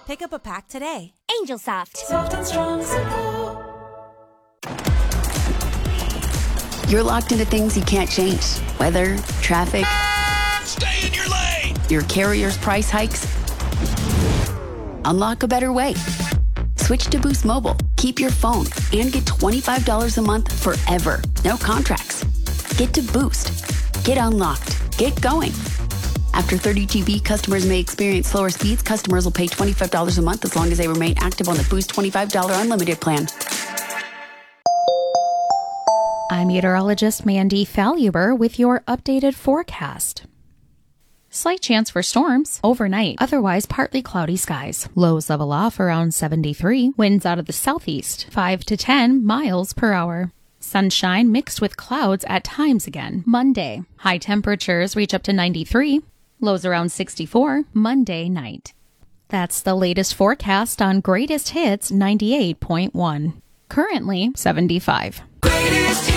Pick up a pack today. Angel Soft. Soft and strong supple. You're locked into things you can't change. Weather, traffic. Stay in your lane! Your carrier's price hikes. Unlock a better way. Switch to Boost Mobile. Keep your phone and get $25 a month forever. No contracts. Get to Boost. Get unlocked. Get going. After 30 GB, customers may experience slower speeds. Customers will pay $25 a month as long as they remain active on the Boost $25 unlimited plan. I'm meteorologist Mandy Faluber with your updated forecast. Slight chance for storms overnight, otherwise partly cloudy skies. Lows level off around 73. Winds out of the southeast, 5 to 10 miles per hour. Sunshine mixed with clouds at times again. Monday, high temperatures reach up to 93. Lows around 64 Monday night. That's the latest forecast on Greatest Hits 98.1. Currently 75. Greatest